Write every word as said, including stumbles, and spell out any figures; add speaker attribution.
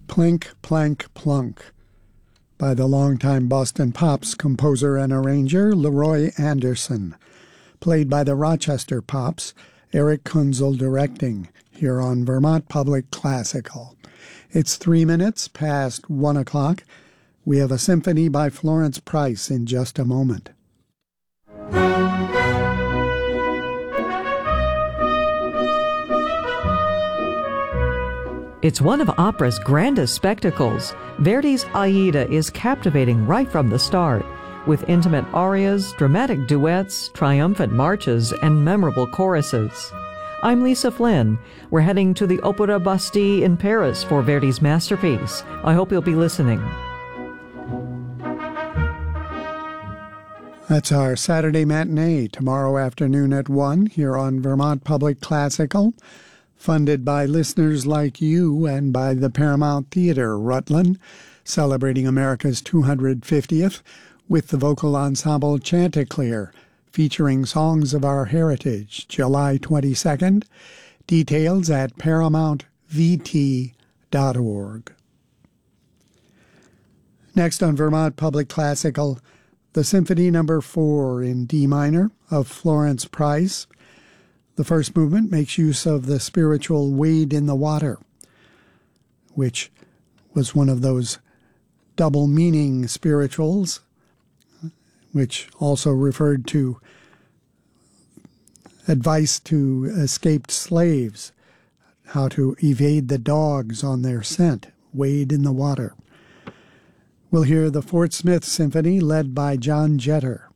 Speaker 1: Plink, Plank, Plunk by the longtime Boston Pops composer and arranger Leroy Anderson, played by the Rochester Pops, Eric Kunzel directing, here on Vermont Public Classical. It's three minutes past one o'clock. We have a symphony by Florence Price in just a moment.
Speaker 2: It's one of opera's grandest spectacles. Verdi's Aida is captivating right from the start, with intimate arias, dramatic duets, triumphant marches, and memorable choruses. I'm Lisa Flynn. We're heading to the Opéra Bastille in Paris for Verdi's masterpiece. I hope you'll be listening.
Speaker 1: That's our Saturday matinee tomorrow afternoon at one here on Vermont Public Classical, funded by listeners like you and by the Paramount Theatre, Rutland, celebrating America's two hundred fiftieth with the vocal ensemble Chanticleer, featuring Songs of Our Heritage, July twenty-second. Details at paramount v t dot org. Next on Vermont Public Classical, the Symphony Number four in D minor of Florence Price. The first movement makes use of the spiritual Wade in the Water, which was one of those double-meaning spirituals, which also referred to advice to escaped slaves, how to evade the dogs on their scent, wade in the water. We'll hear the Fort Smith Symphony led by John Jetter.